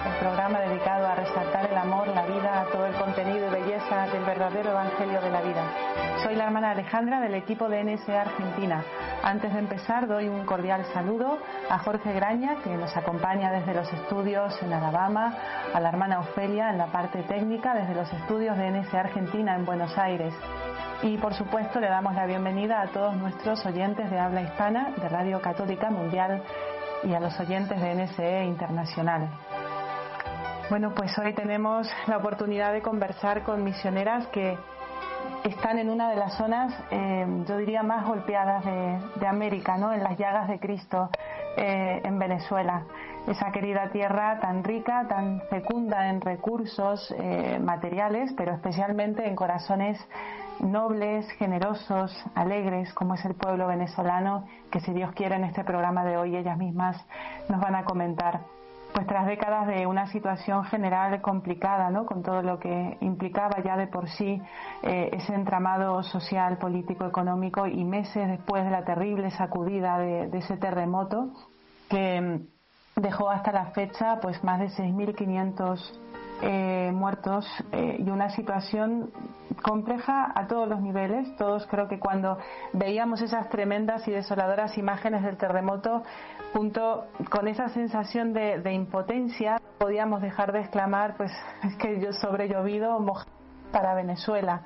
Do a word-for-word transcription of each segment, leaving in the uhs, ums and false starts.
el programa dedicado a resaltar el amor, la vida, todo el contenido y belleza del verdadero evangelio de la vida. Soy la hermana Alejandra del equipo de N S A Argentina. Antes de empezar doy un cordial saludo a Jorge Graña, que nos acompaña desde los estudios en Alabama, a la hermana Ofelia en la parte técnica desde los estudios de N S A Argentina en Buenos Aires. Y por supuesto le damos la bienvenida a todos nuestros oyentes de habla hispana de Radio Católica Mundial y a los oyentes de N S E Internacional. Bueno, pues hoy tenemos la oportunidad de conversar con misioneras que están en una de las zonas, eh, yo diría, más golpeadas de, de América, ¿no? En las llagas de Cristo, eh, en Venezuela. Esa querida tierra tan rica, tan fecunda en recursos eh, materiales, pero especialmente en corazones nobles, generosos, alegres, como es el pueblo venezolano, que si Dios quiere en este programa de hoy ellas mismas nos van a comentar. Pues tras décadas de una situación general complicada, ¿no? Con todo lo que implicaba ya de por sí eh, ese entramado social, político, económico, y meses después de la terrible sacudida de, de ese terremoto que dejó hasta la fecha pues más de seis mil quinientos eh, muertos eh, y una situación compleja a todos los niveles. Todos creo que cuando veíamos esas tremendas y desoladoras imágenes del terremoto, junto con esa sensación de, de impotencia, podíamos dejar de exclamar, pues es que yo sobre llovido mojado para Venezuela,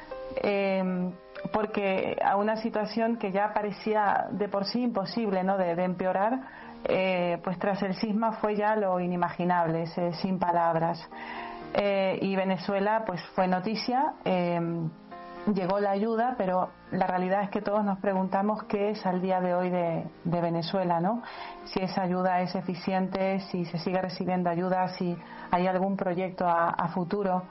eh, porque a una situación que ya parecía de por sí imposible, ¿no? de, de empeorar, eh, pues tras el sisma fue ya lo inimaginable, ese sin palabras. Eh, y Venezuela pues fue noticia, eh, llegó la ayuda, pero la realidad es que todos nos preguntamos qué es al día de hoy de, de Venezuela, ¿no? Si esa ayuda es eficiente, si se sigue recibiendo ayuda, si hay algún proyecto a, a futuro.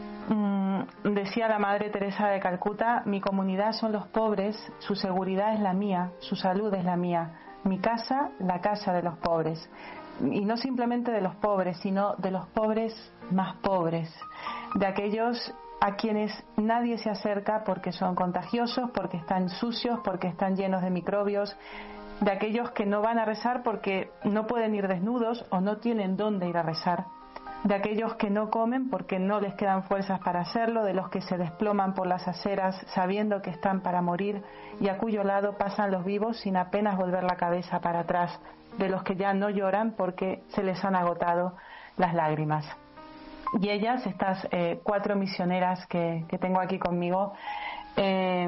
Mm, decía la Madre Teresa de Calcuta: mi comunidad son los pobres, su seguridad es la mía, su salud es la mía, mi casa, la casa de los pobres. Y no simplemente de los pobres, sino de los pobres más pobres, de aquellos a quienes nadie se acerca porque son contagiosos, porque están sucios, porque están llenos de microbios, de aquellos que no van a rezar porque no pueden ir desnudos o no tienen dónde ir a rezar, de aquellos que no comen porque no les quedan fuerzas para hacerlo, de los que se desploman por las aceras sabiendo que están para morir y a cuyo lado pasan los vivos sin apenas volver la cabeza para atrás, de los que ya no lloran porque se les han agotado las lágrimas. Y ellas, estas eh, cuatro misioneras que, que tengo aquí conmigo, eh,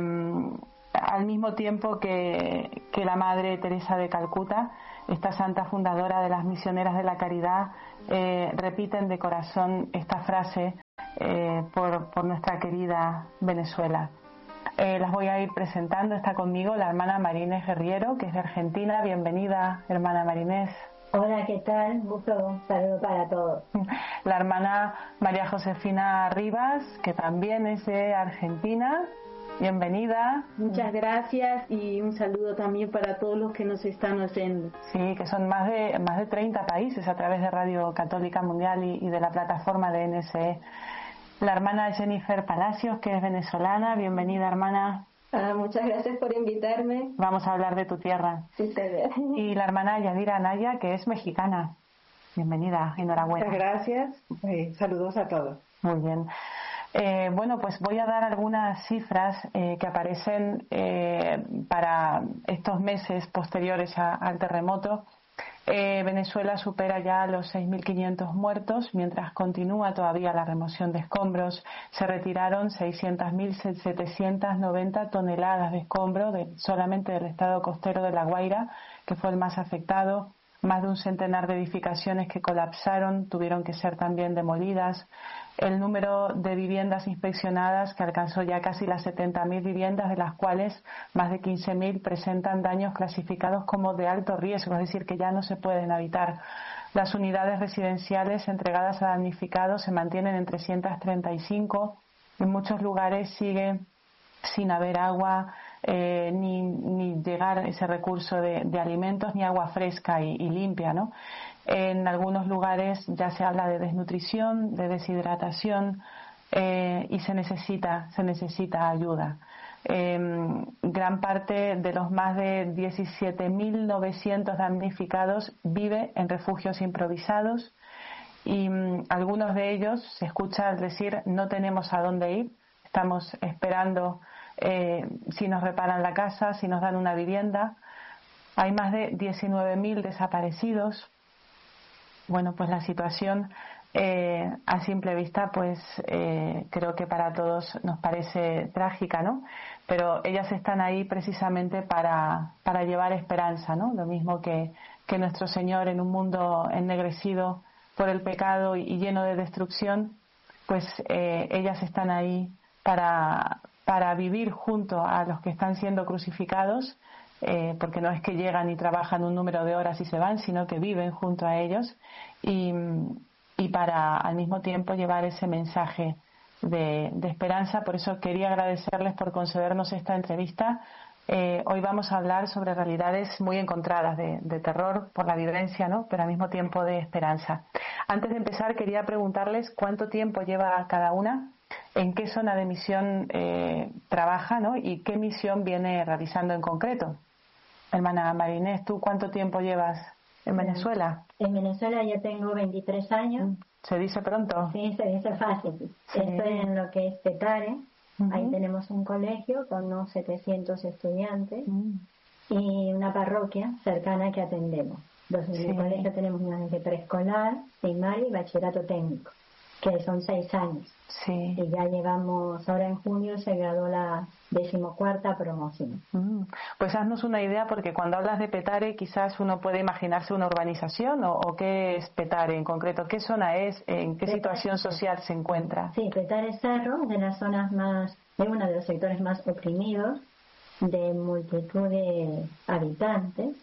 al mismo tiempo que, que la Madre Teresa de Calcuta, esta santa fundadora de las Misioneras de la Caridad, eh, repiten de corazón esta frase eh, por, por nuestra querida Venezuela. Eh, las voy a ir presentando. Está conmigo la hermana Marinés Guerriero, que es de Argentina. Bienvenida, hermana Marinés. Hola, ¿qué tal? Gusto, un saludo para todos. La hermana María Josefina Rivas, que también es de Argentina. Bienvenida. Muchas gracias y un saludo también para todos los que nos están oyendo. Sí, que son más de más de treinta países a través de Radio Católica Mundial y, y de la plataforma de N S E. La hermana Jennifer Palacios, que es venezolana. Bienvenida, hermana. Ah, muchas gracias por invitarme. Vamos a hablar de tu tierra. Sí, te veo. Y la hermana Yadira Anaya, que es mexicana. Bienvenida, enhorabuena. Muchas gracias. Eh, saludos a todos. Muy bien. Eh, bueno, pues voy a dar algunas cifras eh, que aparecen eh, para estos meses posteriores a, al terremoto. Eh, Venezuela supera ya los seis mil quinientos muertos, mientras continúa todavía la remoción de escombros. Se retiraron seiscientas mil setecientas noventa toneladas de escombro de, solamente del estado costero de La Guaira, que fue el más afectado. Más de un centenar de edificaciones que colapsaron, tuvieron que ser también demolidas. El número de viviendas inspeccionadas, que alcanzó ya casi las setenta mil viviendas, de las cuales más de quince mil presentan daños clasificados como de alto riesgo, es decir, que ya no se pueden habitar. Las unidades residenciales entregadas a damnificados se mantienen en trescientas treinta y cinco. En muchos lugares sigue sin haber agua, eh, ni, ni llegar ese recurso de, de alimentos, ni agua fresca y, y limpia, ¿no? En algunos lugares ya se habla de desnutrición, de deshidratación, eh, y se necesita, se necesita ayuda. Eh, gran parte de los más de diecisiete mil novecientos damnificados vive en refugios improvisados y um, algunos de ellos se escucha decir no tenemos a dónde ir, estamos esperando eh, si nos reparan la casa, si nos dan una vivienda. Hay más de diecinueve mil desaparecidos. Bueno, pues la situación eh, a simple vista, pues eh, creo que para todos nos parece trágica, ¿no? Pero ellas están ahí precisamente para, para llevar esperanza, ¿no? Lo mismo que, que nuestro Señor en un mundo ennegrecido por el pecado y, y lleno de destrucción, pues eh, ellas están ahí para, para vivir junto a los que están siendo crucificados. Eh, porque no es que llegan y trabajan un número de horas y se van, sino que viven junto a ellos y, y para al mismo tiempo llevar ese mensaje de, de esperanza. Por eso quería agradecerles por concedernos esta entrevista. Eh, hoy vamos a hablar sobre realidades muy encontradas de, de terror por la violencia, ¿no? Pero al mismo tiempo de esperanza. Antes de empezar quería preguntarles cuánto tiempo lleva cada una, en qué zona de misión eh, trabaja, ¿no? Y qué misión viene realizando en concreto. Hermana Marinés, ¿tú cuánto tiempo llevas en Venezuela? En Venezuela yo tengo veintitrés años. ¿Se dice pronto? Sí, se dice fácil. Sí. Estoy en lo que es Petare. Uh-huh. Ahí tenemos un colegio con unos setecientos estudiantes uh-huh. y una parroquia cercana que atendemos. Entonces, sí. En el colegio tenemos una desde preescolar, primaria y bachillerato técnico, que son seis años. Sí. Y ya llevamos, ahora en junio se graduó la decimocuarta promoción. Mm. Pues haznos una idea, porque cuando hablas de Petare quizás uno puede imaginarse una urbanización, o, o qué es Petare en concreto, qué zona es, en qué Petare, situación social se encuentra. Sí, Petare Cerro, de las zonas más, de uno de los sectores más oprimidos, de multitud de habitantes,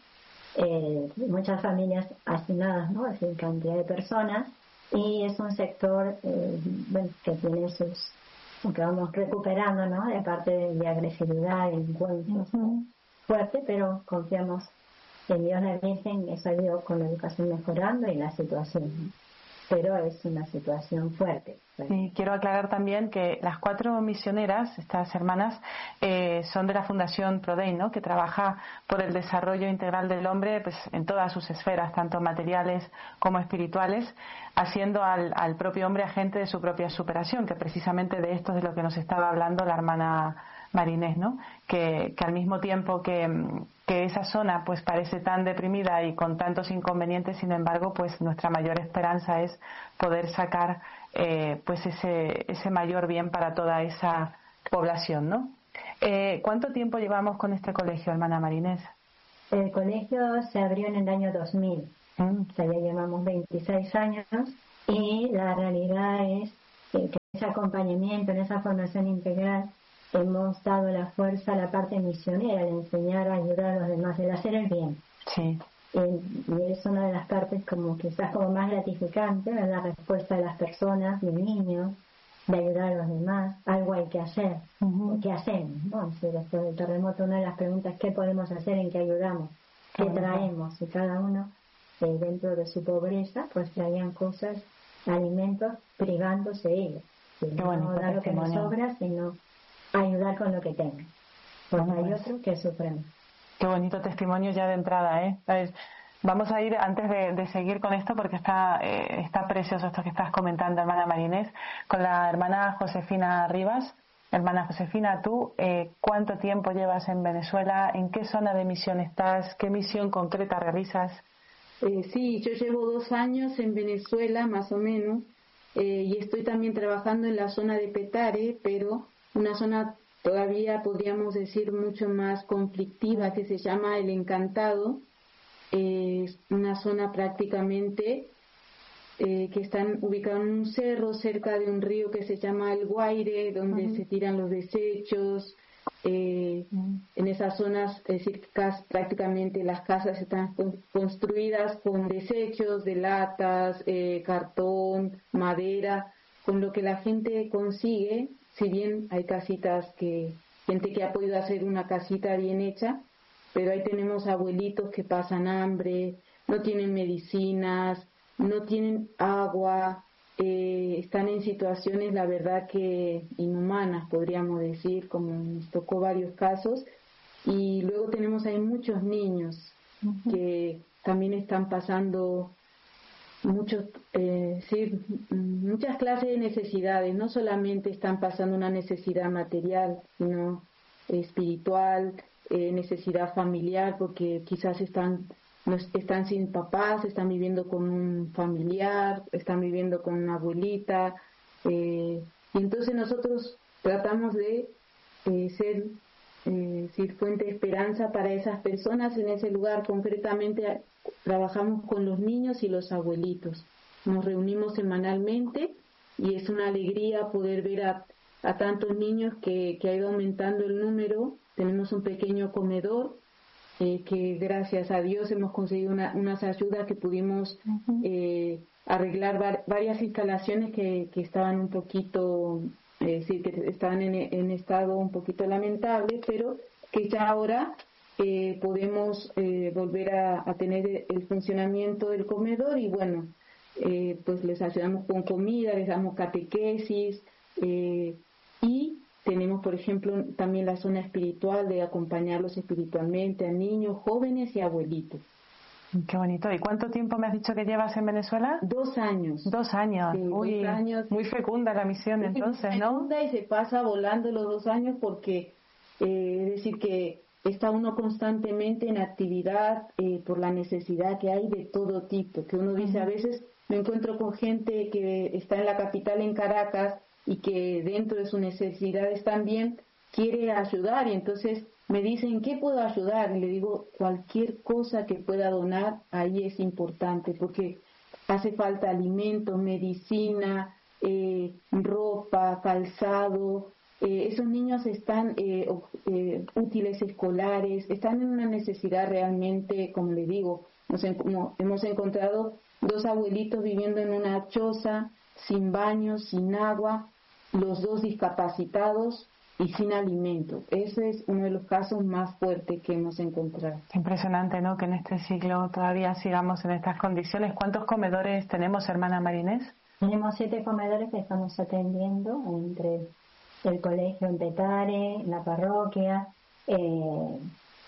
eh, muchas familias hacinadas, ¿no? Así, cantidad de personas. Y es un sector eh, bueno, que tiene sus, que vamos recuperando, ¿no? De parte de, de agresividad, de encuentros uh-huh. fuerte, pero confiamos en Dios, la Virgen, eso ha ido con la educación mejorando y la situación. Pero es una situación fuerte. Sí, quiero aclarar también que las cuatro misioneras, estas hermanas, eh, son de la Fundación Prodei, ¿no? Que trabaja por el desarrollo integral del hombre, pues en todas sus esferas, tanto materiales como espirituales, haciendo al, al propio hombre agente de su propia superación, que precisamente de esto es de lo que nos estaba hablando la hermana Marinés, ¿no? Que, que al mismo tiempo que, que esa zona pues parece tan deprimida y con tantos inconvenientes, sin embargo, pues nuestra mayor esperanza es poder sacar eh, pues ese, ese mayor bien para toda esa población, ¿no? Eh, ¿Cuánto tiempo llevamos con este colegio, hermana Marinés? El colegio se abrió en el año dos mil, mm. o sea, ya llevamos veintiséis años, y la realidad es que, que ese acompañamiento, en esa formación integral, hemos dado la fuerza a la parte misionera, de enseñar a ayudar a los demás, el hacer el bien. Sí. Y, y es una de las partes como quizás como más gratificante, ¿no? La respuesta de las personas, de niños, de ayudar a los demás. Algo hay que hacer. Uh-huh. ¿Qué hacemos? ¿No? Si después del terremoto, una de las preguntas, ¿qué podemos hacer? ¿En qué ayudamos? ¿Qué uh-huh. traemos? Y cada uno, eh, dentro de su pobreza, pues traían cosas, alimentos, privándose ellos. Si no dar lo que nos sobra, sino ayudar con lo que tengan. Pues bueno, hay otros que sufren. Qué bonito testimonio ya de entrada, ¿eh? Ver, vamos a ir, antes de, de seguir con esto, porque está, eh, está precioso esto que estás comentando, hermana Marinés, con la hermana Josefina Rivas. Hermana Josefina, ¿tú eh, cuánto tiempo llevas en Venezuela? ¿En qué zona de misión estás? ¿Qué misión concreta realizas? Eh, sí, yo llevo dos años en Venezuela, más o menos, eh, y estoy también trabajando en la zona de Petare, pero una zona todavía podríamos decir mucho más conflictiva, que se llama El Encantado. Eh, es una zona prácticamente eh, que están ubicados en un cerro cerca de un río que se llama El Guaire, donde uh-huh. se tiran los desechos. Eh, uh-huh. En esas zonas, es decir, cas- prácticamente las casas están con- construidas con desechos de latas, eh, cartón, madera, con lo que la gente consigue. Si bien hay casitas que, gente que ha podido hacer una casita bien hecha, pero ahí tenemos abuelitos que pasan hambre, no tienen medicinas, no tienen agua, eh, están en situaciones, la verdad, que inhumanas, podríamos decir, como nos tocó varios casos. Y luego tenemos ahí muchos niños uh-huh. que también están pasando muchos, eh, sí, muchas clases de necesidades. No solamente están pasando una necesidad material, sino espiritual, eh, necesidad familiar, porque quizás están no están sin papás, están viviendo con un familiar, están viviendo con una abuelita, eh, y entonces nosotros tratamos de eh, ser eh, ser fuente de esperanza para esas personas en ese lugar. Concretamente trabajamos con los niños y los abuelitos, nos reunimos semanalmente y es una alegría poder ver a, a tantos niños que, que ha ido aumentando el número. Tenemos un pequeño comedor eh, que gracias a Dios hemos conseguido una, unas ayudas que pudimos uh-huh. eh, arreglar var, varias instalaciones que, que estaban un poquito, es decir, que estaban en, en estado un poquito lamentable, pero que ya ahora eh, podemos eh, volver a, a tener el funcionamiento del comedor y bueno, eh, pues les ayudamos con comida, les damos catequesis eh, y tenemos, por ejemplo, también la zona espiritual de acompañarlos espiritualmente a niños, jóvenes y abuelitos. Qué bonito. ¿Y cuánto tiempo me has dicho que llevas en Venezuela? Dos años. Dos años. Sí, Uy, dos años. Muy fecunda la misión entonces, ¿no? Muy fecunda y se pasa volando los dos años porque, eh, es decir, que está uno constantemente en actividad eh, por la necesidad que hay de todo tipo. Que uno dice, uh-huh. a veces me encuentro con gente que está en la capital, en Caracas, y que dentro de sus necesidades también quiere ayudar y entonces me dicen, ¿qué puedo ayudar? Y le digo, cualquier cosa que pueda donar, ahí es importante, porque hace falta alimento, medicina, eh, ropa, calzado. Eh, esos niños están eh, eh, útiles escolares, están en una necesidad realmente, como le digo, nos en, como hemos encontrado dos abuelitos viviendo en una choza, sin baños, sin agua, los dos discapacitados y sin alimento. Ese es uno de los casos más fuertes que hemos encontrado. Impresionante, ¿no? Que en este siglo todavía sigamos en estas condiciones. ¿Cuántos comedores tenemos, hermana Marinés? Tenemos siete comedores que estamos atendiendo entre el colegio en Petare, la parroquia, eh,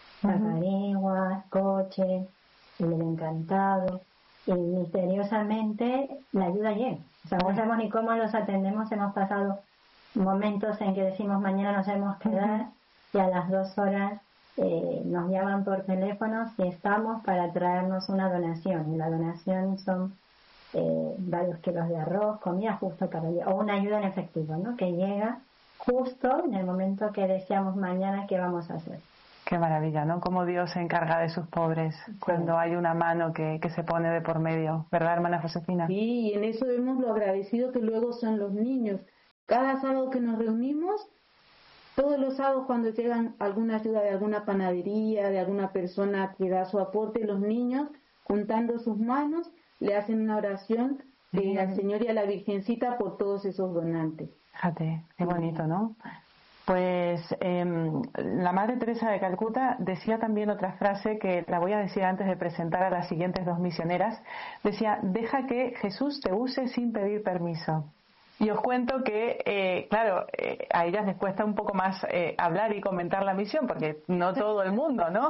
Zacareguas, Coche, el Encantado, y misteriosamente la ayuda llega. O sea, no sabemos ni cómo los atendemos, hemos pasado momentos en que decimos mañana nos debemos quedar y a las dos horas eh, nos llaman por teléfono si estamos para traernos una donación. Y la donación son eh, varios kilos de arroz, comida justo para el día, o una ayuda en efectivo, ¿no? Que llega justo en el momento que deseamos mañana qué vamos a hacer. Qué maravilla, ¿no? Cómo Dios se encarga de sus pobres sí. cuando hay una mano que, que se pone de por medio, ¿verdad, hermana Josefina? Sí, y en eso vemos lo agradecido que luego son los niños. Cada sábado que nos reunimos, todos los sábados cuando llegan alguna ayuda de alguna panadería, de alguna persona que da su aporte, los niños, juntando sus manos, le hacen una oración eh, al Señor y a la Virgencita por todos esos donantes. Fíjate, qué bonito, ¿no? Pues eh, la Madre Teresa de Calcuta decía también otra frase que la voy a decir antes de presentar a las siguientes dos misioneras. Decía, deja que Jesús te use sin pedir permiso. Y os cuento que, eh, claro, eh, a ellas les cuesta un poco más eh, hablar y comentar la misión, porque no todo el mundo, ¿no?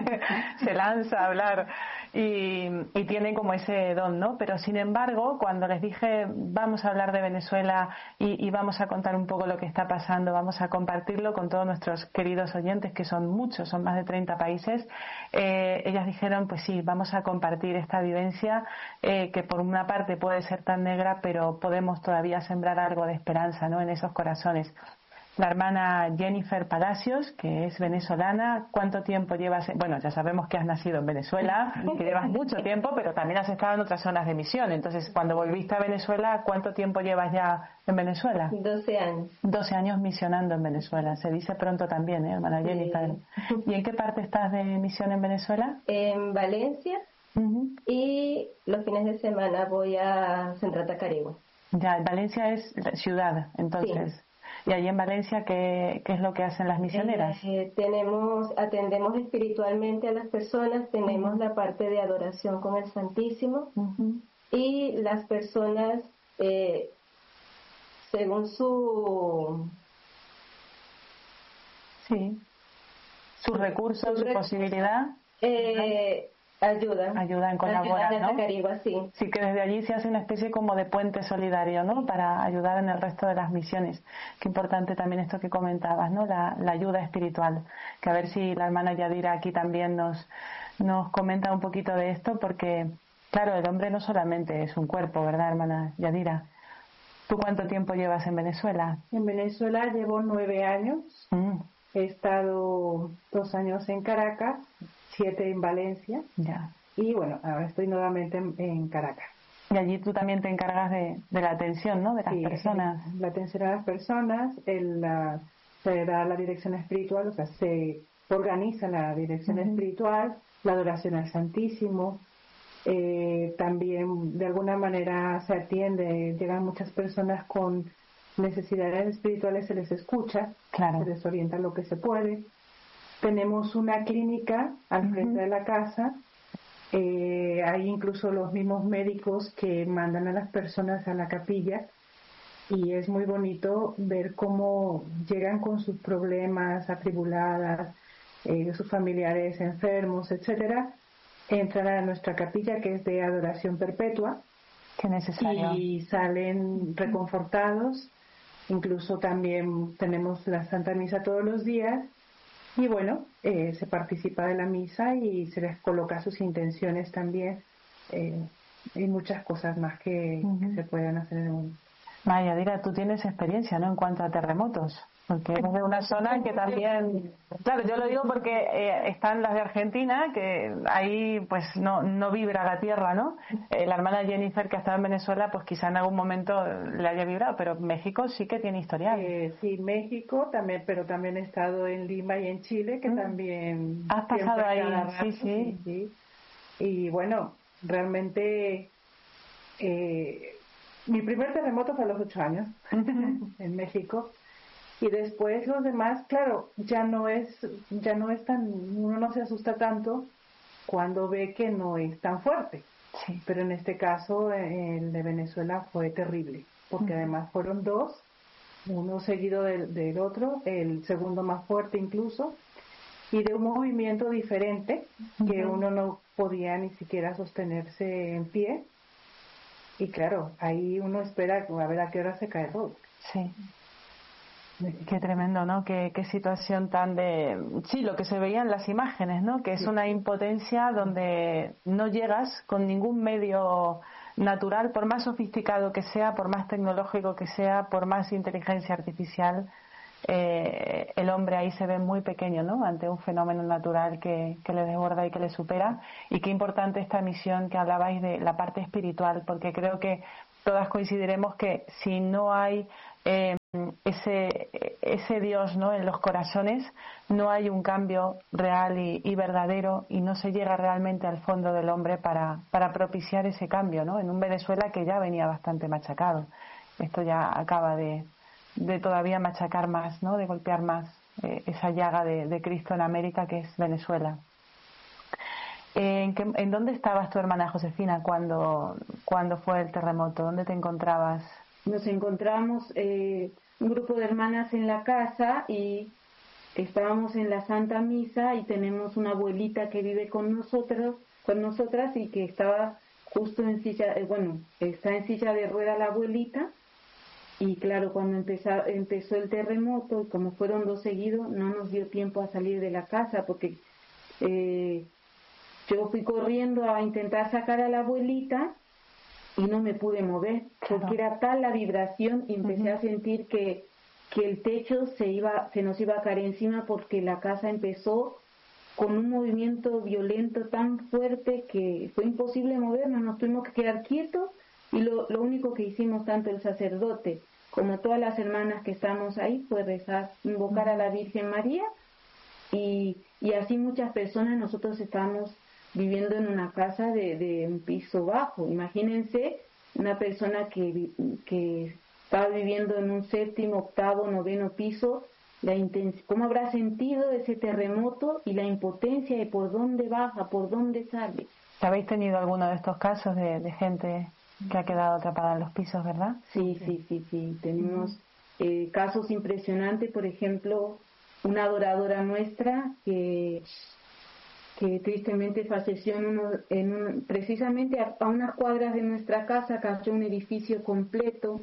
se lanza a hablar y, y tienen como ese don, ¿no? Pero sin embargo, cuando les dije vamos a hablar de Venezuela y, y vamos a contar un poco lo que está pasando, vamos a compartirlo con todos nuestros queridos oyentes, que son muchos, son más de treinta países, eh, ellas dijeron, pues sí, vamos a compartir esta vivencia eh, que por una parte puede ser tan negra, pero podemos todavía sembrar algo de esperanza, ¿no? En esos corazones. La hermana Jennifer Palacios, que es venezolana, ¿cuánto tiempo llevas? Bueno, ya sabemos que has nacido en Venezuela, que llevas mucho tiempo, pero también has estado en otras zonas de misión. Entonces, cuando volviste a Venezuela, ¿cuánto tiempo llevas ya en Venezuela? doce años. doce años misionando en Venezuela. Se dice pronto también, ¿eh, hermana Jennifer? Sí. ¿Y en qué parte estás de misión en Venezuela? En Valencia, uh-huh. y los fines de semana voy a Central Tacarigua. Ya, Valencia es ciudad, entonces. Sí. ¿Y allí en Valencia qué, qué es lo que hacen las misioneras? Eh, tenemos, atendemos espiritualmente a las personas, tenemos uh-huh. la parte de adoración con el Santísimo, uh-huh. y las personas, eh, según su... Sí. Sus recursos, su, su rec- posibilidad. Eh, ayudan, ayudan, colaboran, ayudan ¿no? Carigua, sí. Sí, que desde allí se hace una especie como de puente solidario, ¿no? Para ayudar en el resto de las misiones. Qué importante también esto que comentabas, ¿no? La, la ayuda espiritual. Que a ver si la hermana Yadira aquí también nos, nos comenta un poquito de esto, porque, claro, el hombre no solamente es un cuerpo, ¿verdad, hermana Yadira? ¿Tú cuánto tiempo llevas en Venezuela? En Venezuela llevo nueve años. Mm. He estado dos años en Caracas, siete en Valencia. Ya. Y bueno, ahora estoy nuevamente en, en Caracas. Y allí tú también te encargas de, de la atención, ¿no? De las Sí, personas. La atención a las personas, el, la, se da la dirección espiritual, o sea, se organiza la dirección uh-huh. espiritual, la adoración al Santísimo. Eh, también de alguna manera se atiende, llegan muchas personas con necesidades espirituales, se les escucha, claro. se les orienta lo que se puede. Tenemos una clínica al uh-huh. frente de la casa, eh, hay incluso los mismos médicos que mandan a las personas a la capilla, y es muy bonito ver cómo llegan con sus problemas, atribuladas, eh, sus familiares enfermos, etcétera, entran a nuestra capilla, que es de adoración perpetua. Qué necesario. Y salen reconfortados. Incluso también tenemos la Santa Misa todos los días, y bueno, eh, se participa de la misa y se les coloca sus intenciones también, eh, y muchas cosas más que, uh-huh. que se puedan hacer en el mundo. Maya, Dira, tú tienes experiencia, ¿no?, en cuanto a terremotos, porque eres de una zona que también, claro, yo lo digo porque eh, están las de Argentina, que ahí pues no no vibra la tierra, ¿no? Eh, la hermana Jennifer, que ha estado en Venezuela, pues quizá en algún momento le haya vibrado, pero México sí que tiene historial. Eh, sí, México también, pero también he estado en Lima y en Chile, que mm. también... Has pasado ahí, rato, sí, sí, sí, sí. Y bueno, realmente... Eh, mi primer terremoto fue a los ocho años en México, y después los demás, claro, ya no es ya no es tan, uno no se asusta tanto cuando ve que no es tan fuerte, sí. Pero en este caso el de Venezuela fue terrible, porque uh-huh. además fueron dos, uno seguido del, del otro, el segundo más fuerte incluso, y de un movimiento diferente, uh-huh. que uno no podía ni siquiera sostenerse en pie. Y claro, ahí uno espera a ver a qué hora se cae todo. Sí. Qué tremendo, ¿no? Qué, qué situación tan de... Sí, lo que se veía en las imágenes, ¿no? Que es una impotencia donde no llegas con ningún medio natural, por más sofisticado que sea, por más tecnológico que sea, por más inteligencia artificial, eh, el hombre ahí se ve muy pequeño, ¿no?, ante un fenómeno natural que, que le desborda y que le supera. Y qué importante esta misión que hablabais de la parte espiritual, porque creo que todas coincidiremos que si no hay eh, ese ese Dios, ¿no?, en los corazones, no hay un cambio real y, y verdadero, y no se llega realmente al fondo del hombre para, para propiciar ese cambio, ¿no?, en un Venezuela que ya venía bastante machacado. Esto ya acaba de de todavía machacar más, ¿no?, de golpear más eh, esa llaga de, de Cristo en América, que es Venezuela. ¿En, qué, ¿En dónde estabas tu hermana Josefina cuando, cuando fue el terremoto? ¿Dónde te encontrabas? Nos encontramos eh, un grupo de hermanas en la casa, y estábamos en la Santa Misa, y tenemos una abuelita que vive con nosotros, con nosotras, y que estaba justo en silla, eh, bueno, está en silla de rueda la abuelita. Y claro, cuando empezó, empezó el terremoto, y como fueron dos seguidos, no nos dio tiempo a salir de la casa, porque eh, yo fui corriendo a intentar sacar a la abuelita y no me pude mover, claro. porque era tal la vibración, y empecé uh-huh. a sentir que, que el techo se iba, se nos iba a caer encima, porque la casa empezó con un movimiento violento tan fuerte que fue imposible movernos, nos tuvimos que quedar quietos. Y lo, lo único que hicimos, tanto el sacerdote como todas las hermanas que estamos ahí, fue rezar, invocar a la Virgen María, y, y así muchas personas. Nosotros estamos viviendo en una casa de, de un piso bajo. Imagínense una persona que, que estaba viviendo en un séptimo, octavo, noveno piso, la intens- cómo habrá sentido ese terremoto y la impotencia de por dónde baja, por dónde sale. ¿Habéis tenido alguno de estos casos de, de gente que ha quedado atrapada en los pisos, verdad? Sí, sí, sí, sí. Tenemos uh-huh. eh, casos impresionantes. Por ejemplo, una adoradora nuestra que, que tristemente falleció en uno, en un, precisamente a, a unas cuadras de nuestra casa, cayó un edificio completo,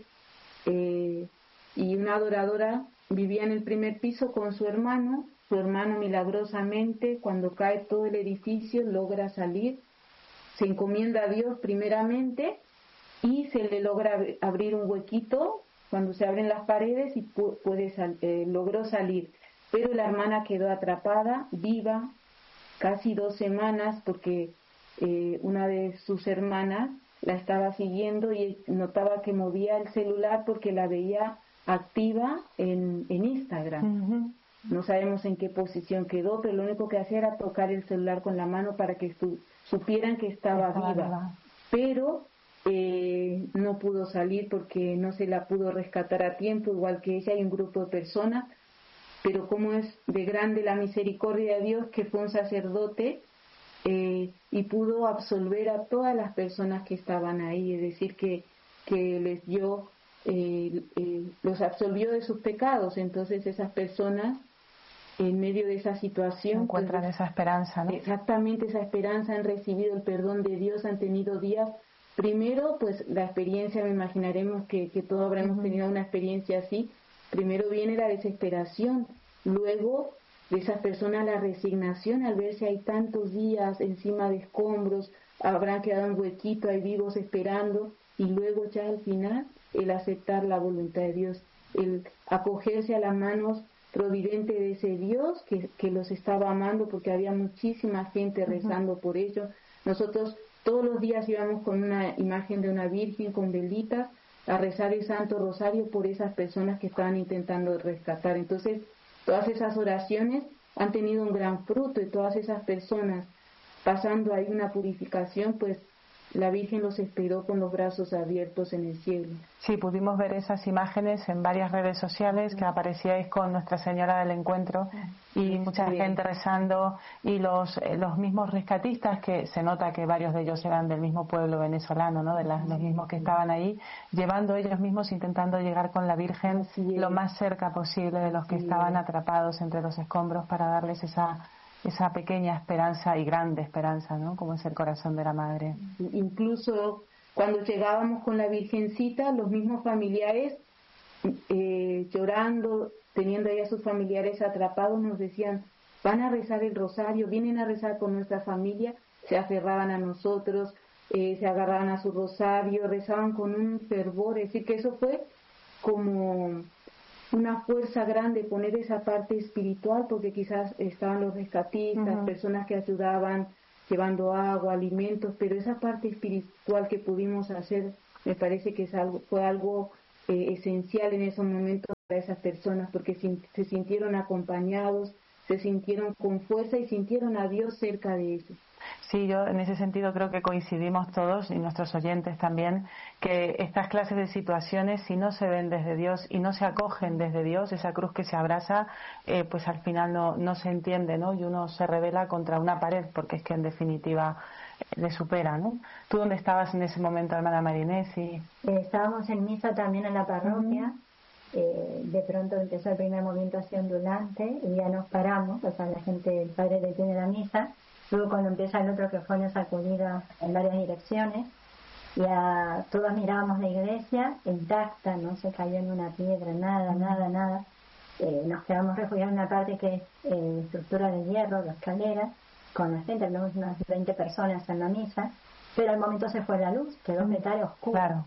eh, y una adoradora vivía en el primer piso con su hermano. Su hermano milagrosamente, cuando cae todo el edificio, logra salir, se encomienda a Dios primeramente y se le logra abrir un huequito cuando se abren las paredes y puede sal, eh, logró salir. Pero la hermana quedó atrapada, viva, casi dos semanas, porque eh, una de sus hermanas la estaba siguiendo y notaba que movía el celular porque la veía activa en, en Instagram. Uh-huh. No sabemos en qué posición quedó, pero lo único que hacía era tocar el celular con la mano para que su, supieran que estaba, estaba viva. viva. Pero eh, no pudo salir porque no se la pudo rescatar a tiempo, igual que ella y un grupo de personas. Pero como es de grande la misericordia de Dios, que fue un sacerdote eh, y pudo absolver a todas las personas que estaban ahí, es decir, que, que les dio, eh, eh, los absolvió de sus pecados. Entonces esas personas, en medio de esa situación, encuentran pues, esa esperanza, ¿no? Exactamente, esa esperanza, han recibido el perdón de Dios, han tenido días. Primero, pues la experiencia, me imaginaremos que, que todos habremos uh-huh. tenido una experiencia así. Primero viene la desesperación, luego de esas personas la resignación al ver si hay tantos días encima de escombros, habrán quedado un huequito ahí vivos esperando, y luego ya al final el aceptar la voluntad de Dios, el acogerse a las manos providente de ese Dios que, que los estaba amando, porque había muchísima gente rezando uh-huh. por ellos. Nosotros todos los días íbamos con una imagen de una virgen con velitas a rezar el Santo Rosario por esas personas que estaban intentando rescatar. Entonces, todas esas oraciones han tenido un gran fruto, y todas esas personas pasando ahí una purificación, pues la Virgen los esperó con los brazos abiertos en el cielo. Sí, pudimos ver esas imágenes en varias redes sociales, que aparecíais con Nuestra Señora del Encuentro y mucha gente rezando, y los eh, los mismos rescatistas, que se nota que varios de ellos eran del mismo pueblo venezolano, ¿no? De las, los mismos que estaban ahí, llevando ellos mismos, intentando llegar con la Virgen lo más cerca posible de los que estaban atrapados entre los escombros, para darles esa esa pequeña esperanza y grande esperanza, ¿no? Como es el corazón de la Madre. Incluso cuando llegábamos con la Virgencita, los mismos familiares eh, llorando, teniendo ahí a sus familiares atrapados, nos decían: van a rezar el rosario, vienen a rezar por nuestra familia. Se aferraban a nosotros, eh, se agarraban a su rosario, rezaban con un fervor. Es decir, que eso fue como una fuerza grande, poner esa parte espiritual, porque quizás estaban los rescatistas, uh-huh. personas que ayudaban llevando agua, alimentos, pero esa parte espiritual que pudimos hacer, me parece que es algo, fue algo eh, esencial en esos momentos para esas personas, porque se, se sintieron acompañados, se sintieron con fuerza y sintieron a Dios cerca de ellos. Sí, yo en ese sentido creo que coincidimos todos, y nuestros oyentes también, que estas clases de situaciones, si no se ven desde Dios y no se acogen desde Dios, esa cruz que se abraza, eh, pues al final no, no se entiende, ¿no? Y uno se revela contra una pared, porque es que en definitiva eh, le supera, ¿no? ¿Tú dónde estabas en ese momento, hermana Marinés? Y... Eh, estábamos en misa también en la parroquia. Uh-huh. Eh, de pronto empezó el primer movimiento así ondulante y ya nos paramos, o sea, la gente, el padre detiene la misa. Luego cuando empieza el otro, que fue una sacudida en varias direcciones, ya todos mirábamos la iglesia intacta, no se cayó en una piedra, nada, nada, nada. Eh, nos quedamos refugiados en una parte que es eh, estructura de hierro, la escalera, con la gente, tenemos unas veinte personas en la misa, pero al momento se fue la luz, quedó un metal oscuro. Claro.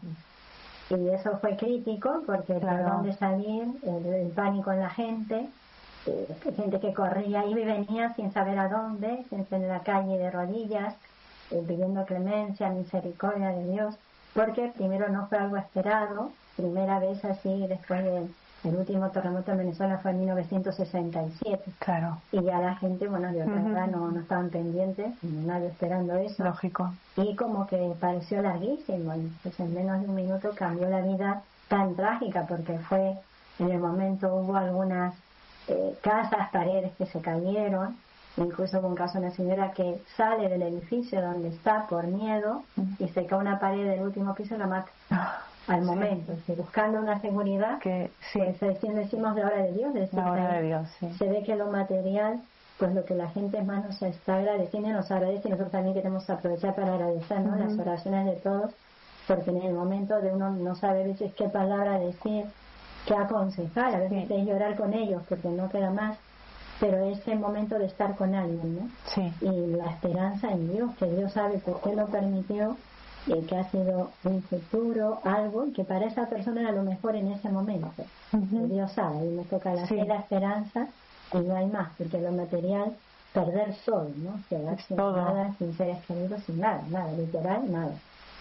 Y eso fue crítico, porque claro. por dónde salir, el, el pánico en la gente, eh, gente que corría, iba y venía sin saber a dónde, gente en la calle de rodillas, eh, pidiendo clemencia, misericordia de Dios, porque primero no fue algo esperado, primera vez así después del el último terremoto en Venezuela fue en mil novecientos sesenta y siete. Claro. Y ya la gente, bueno, de otra uh-huh. edad no, no estaban pendientes, nadie esperando eso. Lógico. Y como que pareció larguísimo, y pues en menos de un minuto cambió la vida tan trágica, porque fue, en el momento hubo algunas eh, casas, paredes que se cayeron, incluso hubo un caso de una señora que sale del edificio donde está por miedo uh-huh. y se cae una pared del último piso y la mata. Al momento, sí. Sí, buscando una seguridad, que sí. pues decimos la hora de Dios, decir, la hora de Dios, sí. Se ve que lo material pues lo que la gente más nos está agradeciendo, nos agradece, y nosotros también queremos aprovechar para agradecer, ¿no? Uh-huh. Las oraciones de todos, porque en el momento de uno no sabe a veces qué palabra decir, qué aconsejar, a veces sí. es llorar con ellos porque no queda más, pero es el momento de estar con alguien, ¿no? Sí. Y la esperanza en Dios, que Dios sabe por qué lo permitió, y que ha sido un futuro, algo, y que para esa persona era lo mejor en ese momento. Uh-huh. Dios sabe, y me toca la sí. fe, la esperanza, y no hay más, porque lo material, perder todo, ¿no? Quedar sin todo. Nada, sin seres queridos, sin nada, nada, literal, nada.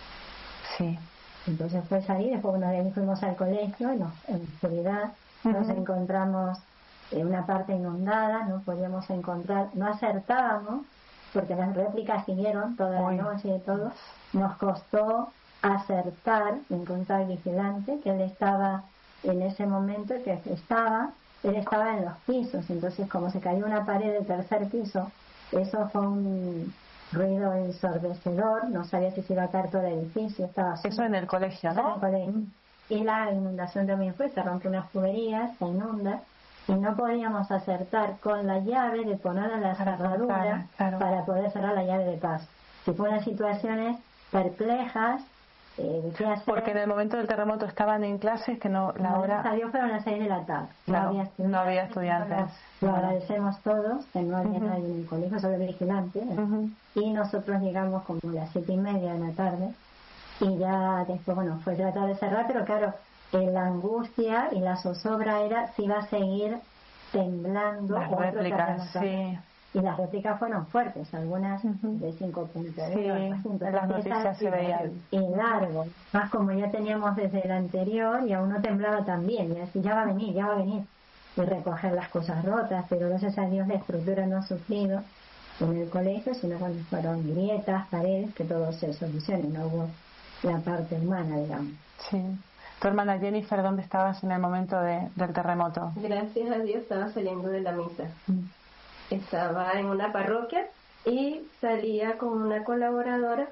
Sí. Entonces fue salir, después nos fuimos al colegio, nos, en oscuridad, uh-huh. nos encontramos en una parte inundada, no podíamos encontrar, no acertábamos, porque las réplicas siguieron toda Uy. la noche y todo, nos costó acertar, encontrar el vigilante, que él estaba en ese momento, que estaba, él estaba en los pisos, entonces como se cayó una pared del tercer piso, eso fue un ruido ensordecedor, no sabía si se iba a caer todo el edificio, estaba eso solo. En el colegio, ¿no? En el colegio. Mm. Y la inundación también fue, se rompió unas tuberías, se inunda, y no podíamos acertar con la llave de poner a la cerradura claro, claro. para poder cerrar la llave de paso. Si fueron situaciones perplejas, eh, ¿qué hacer? Porque en el momento del terremoto estaban en clases que no, la no, hora... Salió fueron las seis de la tarde. Claro, no había estudiantes. No había estudiantes. Lo agradecemos todos, que no había uh-huh. nadie en el colegio, solo el vigilante. ¿eh? Uh-huh. Y nosotros llegamos como a las siete y media de la tarde. Y ya después, bueno, fue tratar de cerrar, pero claro, eh, la angustia y la zozobra era si iba a seguir temblando. Las réplicas, sí. Y las réplicas fueron fuertes, algunas uh-huh. de cinco puntos. Sí, en las noticias se veían. Y largo, más como ya teníamos desde el anterior y aún no temblaba tan bien, y así ya va a venir, ya va a venir. Y recoger las cosas rotas, pero gracias a Dios la estructura no ha sufrido en el colegio, sino cuando fueron grietas, paredes, que todo se solucione, no hubo la parte humana, digamos. Sí. Tu hermana Jennifer, ¿dónde estabas en el momento de, del terremoto? Gracias a Dios estaba saliendo de la misa. Mm. Estaba en una parroquia y salía con una colaboradora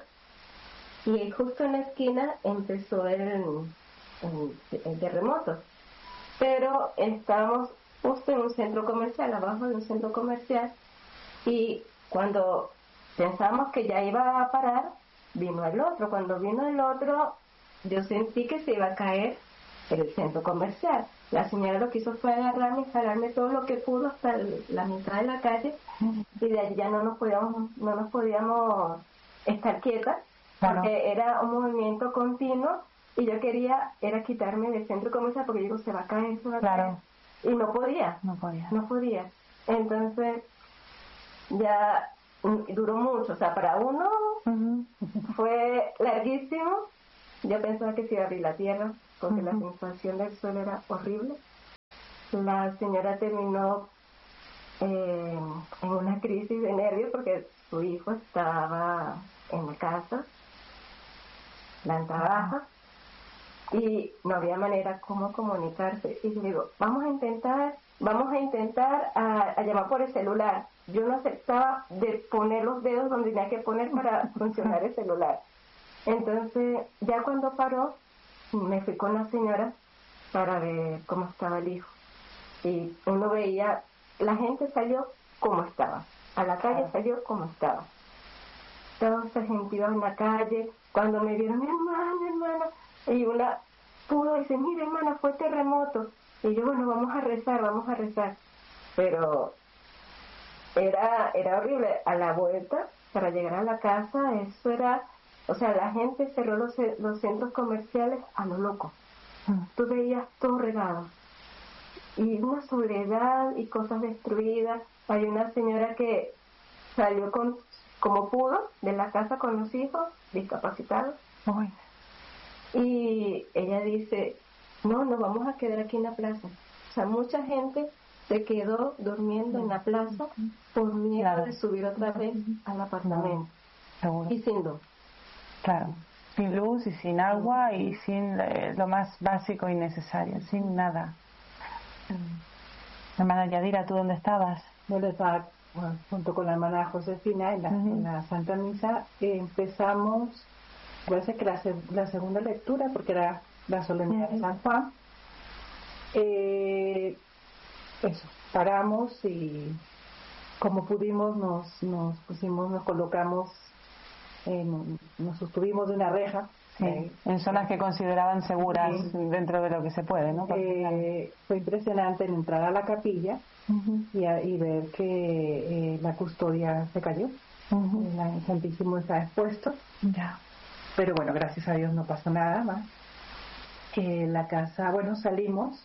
y justo en la esquina empezó el, el, el terremoto. Pero estábamos justo en un centro comercial, abajo de un centro comercial, y cuando pensamos que ya iba a parar, vino el otro. Cuando vino el otro, yo sentí que se iba a caer el centro comercial. La señora lo que hizo fue agarrarme y jalarme todo lo que pudo hasta el, la mitad de la calle, y de allí ya no nos podíamos no nos podíamos estar quietas, claro. porque era un movimiento continuo y yo quería era quitarme del centro comercial porque digo, se va a caer, se va a claro. caer, y no podía, no podía, no podía. Entonces ya duró mucho, o sea, para uno uh-huh. fue larguísimo. Yo pensaba que se iba a abrir la tierra porque uh-huh. la sensación del suelo era horrible. La señora terminó eh, en una crisis de nervios porque su hijo estaba en la casa, planta baja, y no había manera como comunicarse. Y digo, vamos a intentar, vamos a intentar a, a llamar por el celular. Yo no aceptaba de poner los dedos donde tenía que poner para funcionar el celular. Entonces, ya cuando paró, me fui con la señora para ver cómo estaba el hijo. Y uno veía, la gente salió como estaba, a la calle salió como estaba. Todos se sentían en la calle, cuando me vieron, hermana, hermana, y una pudo decir, mira hermana, fue terremoto. Y yo, bueno, vamos a rezar, vamos a rezar. Pero era, era horrible. A la vuelta, para llegar a la casa, eso era... O sea, la gente cerró los, los centros comerciales a lo loco. Mm. Tú veías todo regado. Y una soledad y cosas destruidas. Hay una señora que salió con como pudo de la casa con los hijos discapacitados. Uy. Y ella dice, no, nos vamos a quedar aquí en la plaza. O sea, mucha gente se quedó durmiendo mm. en la plaza por miedo claro. de subir otra vez al apartamento. Seguro. Y sin luz. Claro, sin luz y sin agua y sin eh, lo más básico y necesario, sin nada. Mm. Hermana Yadira, ¿tú dónde estabas? Yo estaba bueno, junto con la hermana Josefina en la, uh-huh. en la Santa Misa. Eh, empezamos, parece que la, la segunda lectura, porque era la solemnidad uh-huh. de San Juan. Eh, eso, paramos y como pudimos nos, nos pusimos, nos colocamos, en, nos sostuvimos de una reja. Sí, eh, en zonas que consideraban seguras sí. dentro de lo que se puede, ¿no? Eh, fue impresionante el entrar a la capilla uh-huh. y, a, y ver que eh, la custodia se cayó. Uh-huh. El Santísimo está expuesto. Ya. Pero bueno, gracias a Dios no pasó nada más. Eh, la casa, bueno, salimos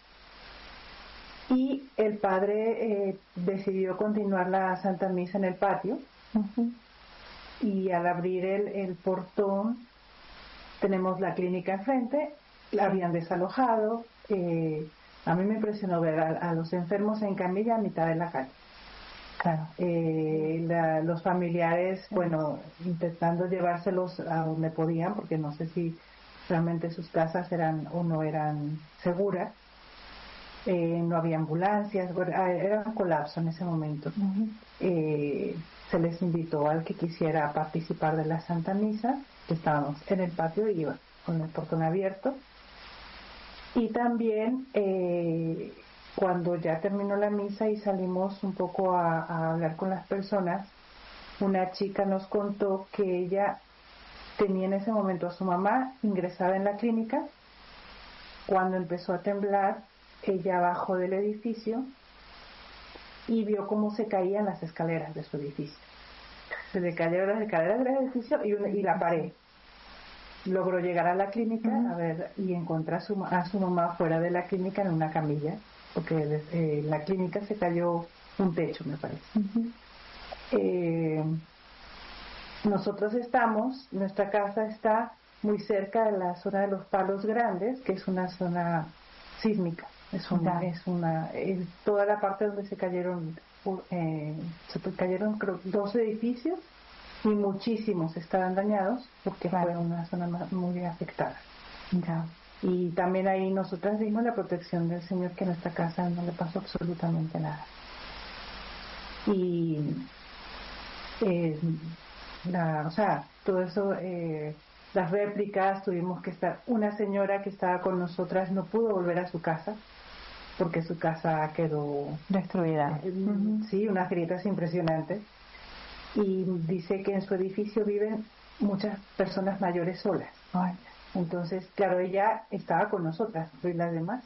y el padre eh, decidió continuar la Santa Misa en el patio. Uh-huh. Y al abrir el, el portón, tenemos la clínica enfrente, la habían desalojado. Eh, a mí me impresionó ver a, a los enfermos en camilla a mitad de la calle. Claro. Eh, la, los familiares, bueno, intentando llevárselos a donde podían, porque no sé si realmente sus casas eran o no eran seguras. Eh, no había ambulancias, era un colapso en ese momento. Uh-huh. Eh, se les invitó al que quisiera participar de la Santa Misa, que estábamos en el patio y iba con el portón abierto. Y también eh, cuando ya terminó la misa y salimos un poco a, a hablar con las personas, una chica nos contó que ella tenía en ese momento a su mamá ingresada en la clínica. Cuando empezó a temblar, ella bajó del edificio y vio cómo se caían las escaleras de su edificio. Se le cayeron las escaleras del edificio y, una, y la pared. Logró llegar a la clínica uh-huh. a ver y encontrar a su, a su mamá fuera de la clínica en una camilla, porque eh, la clínica se cayó un techo, me parece. Uh-huh. Eh, nosotros estamos, nuestra casa está muy cerca de la zona de los Palos Grandes, que es una zona sísmica. Es una, uh-huh. es una, es toda la parte donde se cayeron, eh, se cayeron creo, dos edificios y muchísimos estaban dañados porque claro. fue una zona muy afectada. Ya. Y también ahí nosotras vimos la protección del Señor, que en nuestra casa no le pasó absolutamente nada. Y eh, la, o sea, todo eso, eh, las réplicas, tuvimos que estar, una señora que estaba con nosotras no pudo volver a su casa porque su casa quedó destruida. Eh, uh-huh. Sí, unas grietas impresionantes. Y dice que en su edificio viven muchas personas mayores solas. Ay. Entonces, claro, ella estaba con nosotras, y las demás.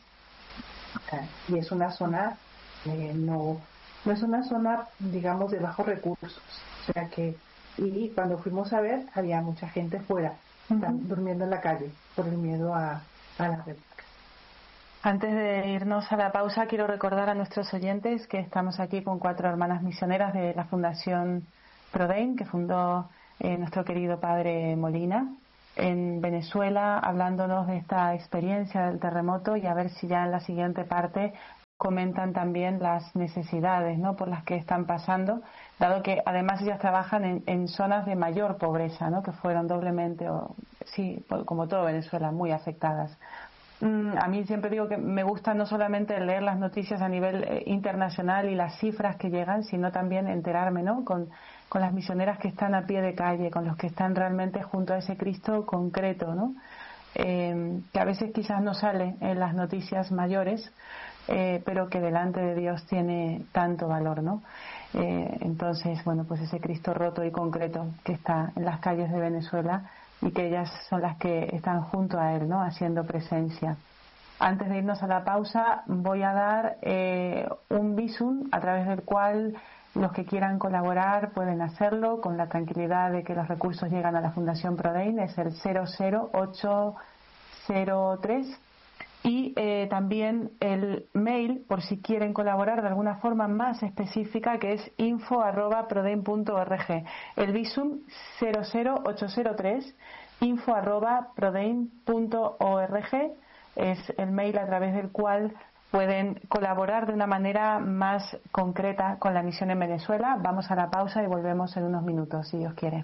Y es una zona, eh, no, no es una zona, digamos, de bajos recursos. O sea que, y cuando fuimos a ver, había mucha gente fuera, uh-huh. durmiendo en la calle, por el miedo a, a las réplicas. Antes de irnos a la pausa, quiero recordar a nuestros oyentes que estamos aquí con cuatro hermanas misioneras de la Fundación Prodein, que fundó eh, nuestro querido padre Molina en Venezuela, hablándonos de esta experiencia del terremoto, y a ver si ya en la siguiente parte comentan también las necesidades, ¿no?, por las que están pasando, dado que además ellas trabajan en, en zonas de mayor pobreza, ¿no?, que fueron doblemente, o sí, como todo Venezuela, muy afectadas. A mí siempre digo que me gusta no solamente leer las noticias a nivel eh, internacional y las cifras que llegan, sino también enterarme, ¿no?, con, con las misioneras que están a pie de calle, con los que están realmente junto a ese Cristo concreto, ¿no?, eh, que a veces quizás no sale en las noticias mayores, eh, pero que delante de Dios tiene tanto valor, ¿no? Eh, entonces, bueno, pues ese Cristo roto y concreto que está en las calles de Venezuela, y que ellas son las que están junto a él, ¿no?, haciendo presencia. Antes de irnos a la pausa, voy a dar eh, un visum a través del cual los que quieran colaborar pueden hacerlo con la tranquilidad de que los recursos llegan a la Fundación Prodein. Es el cero cero ocho cero tres, y eh, también el mail, por si quieren colaborar de alguna forma más específica, que es info arroba prodein punto org. El visum cero cero ocho cero tres, info arroba prodein punto org es el mail a través del cual pueden colaborar de una manera más concreta con la misión en Venezuela. Vamos a la pausa y volvemos en unos minutos, si Dios quiere.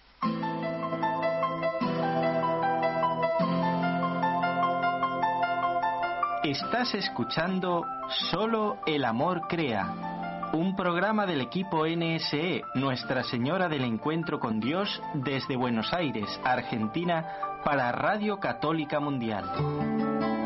Estás escuchando Solo el Amor Crea, un programa del equipo N S E, Nuestra Señora del Encuentro con Dios, desde Buenos Aires, Argentina, para Radio Católica Mundial.